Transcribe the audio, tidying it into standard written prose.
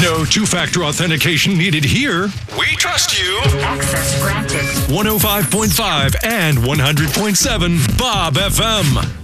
No two-factor authentication needed here. We trust you. Access granted. 105.5 and 100.7 Bob FM.